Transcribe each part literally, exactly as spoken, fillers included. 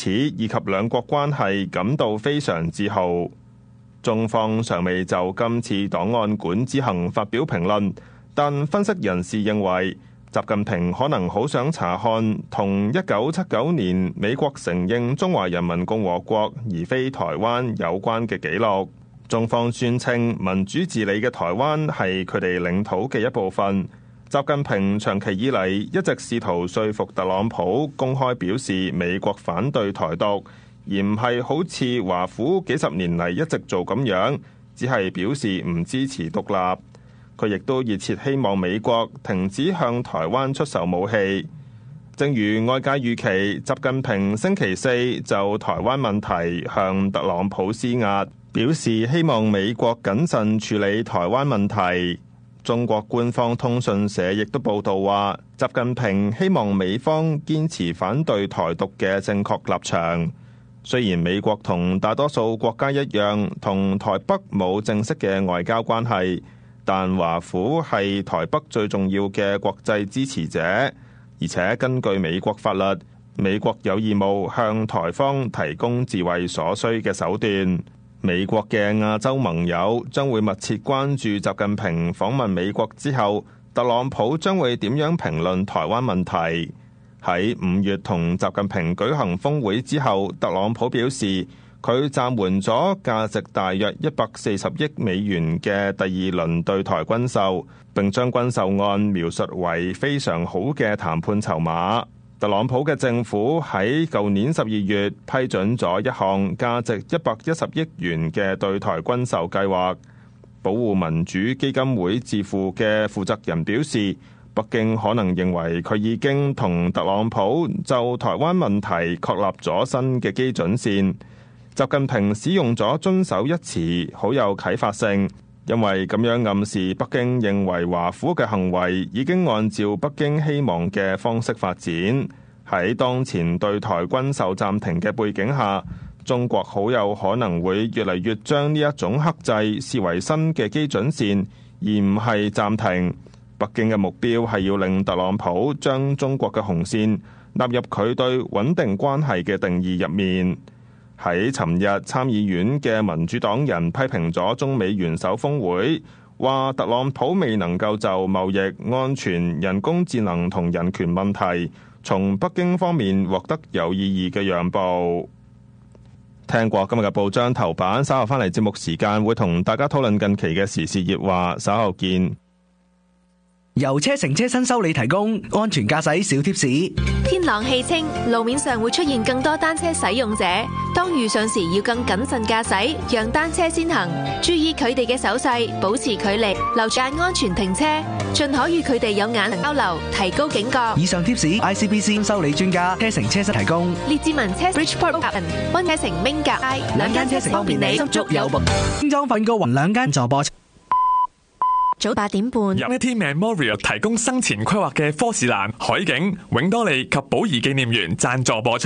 此以及兩國關係感到非常自豪。中方尚未就今次檔案館之行發表評論，但分析人士認為，習近平可能好想查看同一九七九年美國承認中華人民共和國而非台灣有關嘅紀錄。中方宣稱民主治理嘅台灣係佢哋領土嘅一部分。習近平長期以嚟一直試圖說服特朗普公開表示美國反對台獨，而唔係好似華府幾十年嚟一直做咁樣，只係表示唔支持獨立。佢亦都熱切希望美國停止向台灣出售武器。正如外界預期，習近平星期四就台灣問題向特朗普施壓，表示希望美國謹慎處理台灣問題。中國官方通訊社亦都報道話，習近平希望美方堅持反對台獨嘅正確立場。雖然美國同大多數國家一樣，同台北冇正式嘅外交關係，但華府係台北最重要嘅國際支持者，而且根據美國法律，美國有義務向台方提供自衛所需嘅手段。美國嘅亞洲盟友將會密切關注習近平訪問美國之後，特朗普將會點樣評論台灣問題。喺五月同習近平舉行峰會之後，特朗普表示佢暫緩咗價值大約一百四十億美元嘅第二輪對台軍售，並將軍售案描述為非常好嘅談判籌碼。特朗普嘅政府喺舊年十二月批准咗一項價值一百一十億元嘅對台軍售計劃。保護民主基金會智庫嘅負責人表示，北京可能認為佢已經同特朗普就台灣問題確立咗新嘅基準線。習近平使用咗遵守一詞，好有啟發性。因為咁樣暗示北京認為華府嘅行為已經按照北京希望嘅方式發展。喺當前對台軍售暫停嘅背景下，中國好有可能會越嚟越將呢一種克制視為新嘅基準線，而唔係暫停。北京嘅目標係要令特朗普將中國嘅紅線納入佢對穩定關係嘅定義入面。喺尋日參議院嘅民主黨人批評咗中美元首峰會，話特朗普未能夠就貿易、安全、人工智能同人權問題從北京方面獲得有意義嘅讓步。聽過今日嘅報章頭版，稍後翻嚟節目時間會同大家討論近期嘅時事熱話，稍後見。 由車成車新修理提供安全駕駛小貼士。 天朗氣清，路面上會出現更多單車使用者，當遇上時要更謹慎駕駛，讓單車先行，注意佢哋嘅手勢，保持距離，留間安全停車，盡可與佢哋有眼神交流，提高警覺。 以上貼士 I C B C 修理專家車成車室提供。 列治文車 Bridgeport Open 溫街城 Ming 格 I 兩間車城方便你，足有目。 精裝瞓過雲兩間助播。 早八點半， 一天 Memorial 提供生前規劃嘅科士蘭、海景、永多利及寶儀紀念園贊助播出。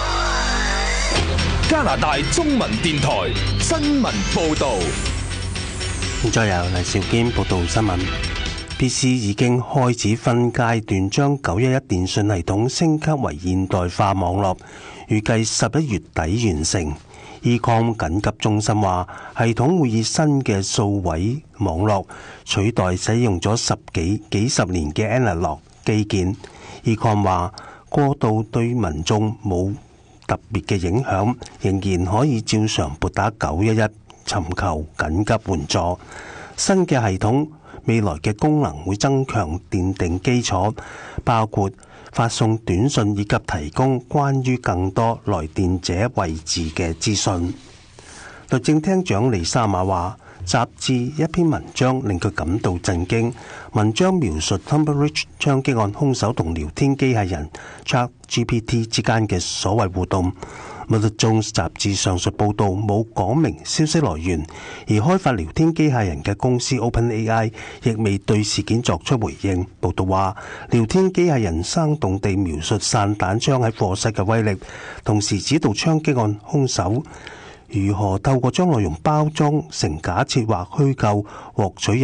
加拿大中文電台新聞報道。 現在由黎兆堅報道新聞。B C 已經開始分階段將九一一電訊系統升級為現代化網絡，預計十一月底完成。Ecom 緊急中心話，系統會以新嘅數位網絡取代使用咗十幾幾十年嘅 analog 基建。Ecom 話，過渡對民眾冇特別嘅影響，仍然可以照常撥打九一一尋求緊急援助。新嘅系統未來嘅功能會增強奠定基礎，包括發送短信以及提供關於更多來電者位置嘅資訊。律政廳長利沙馬話，雜誌一篇文章令佢感到震驚。文章描述 Tunbridge 槍擊案兇手同聊天機械人 ChatGPT 之間嘅所謂互動。Mother Jones 雜誌上述報導冇講明消息來源，而開發聊天機械人嘅公司 OpenAI 亦未對事件作出回應。報導話，聊天機械人生動地描述散彈槍喺課室嘅威力，同時指導槍擊案兇手如何透過將內容包裝成假設或虛構獲取